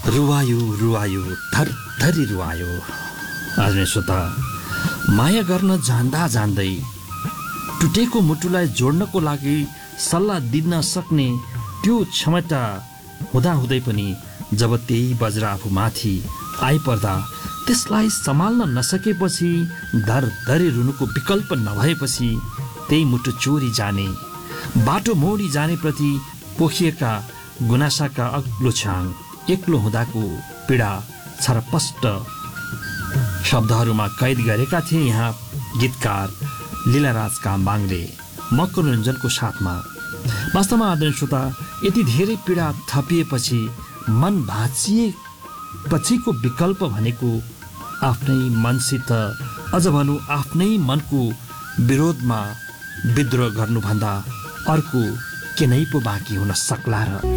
रुवायो रुवायो थरथरी रुवायो। आदरणीय श्रोता, माया गर्न जान्दा जान्दै टुटेको मुटुलाई जोड्नको लागि सल्लाह दिन सक्ने त्यो क्षमता हुँदाहुँदै पनि जब त्यही वज्र आफूमाथि आइपर्दा त्यसलाई सम्हाल्न नसकेपछि, धरधरी रुनुको विकल्प नभएपछि त्यही मुटु चोरी जाने, बाटो मोडी जाने प्रति पोखिएका गुनासाका अग्लो छाङ एक्लो हुँदाको पीडा छरपष्ट शब्दहरूमा कैद गरेका थिए यहाँ गीतकार लीलाराज कामबाङले मनोरञ्जनको साथमा। वास्तवमा आदरणीय श्रोता, यति धेरै पीडा थपिएपछि, मन भाँचिएपछिको विकल्प भनेको आफ्नै मनसित, अझ भनौँ आफ्नै मनको विरोधमा विद्रोह गर्नुभन्दा अर्को के नै पो बाँकी हुन सक्ला र।